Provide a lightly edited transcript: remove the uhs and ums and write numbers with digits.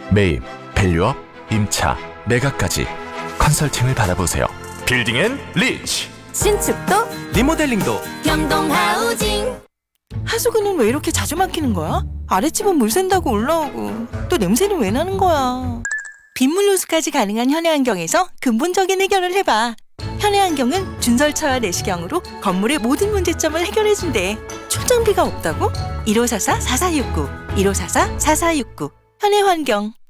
매입, 밸류업, 임차, 매각까지 컨설팅을 받아보세요. 빌딩 앤 리치. 신축도 리모델링도 경동하우징. 하수구는 왜 이렇게 자주 막히는 거야? 아랫집은 물 샌다고 올라오고 또 냄새는 왜 나는 거야? 빗물 누수까지 가능한 현해환경에서 근본적인 해결을 해봐. 현해환경은 준설차와 내시경으로 건물의 모든 문제점을 해결해준대. 초장비가 없다고? 1544-4469 1544-4469 현해환경.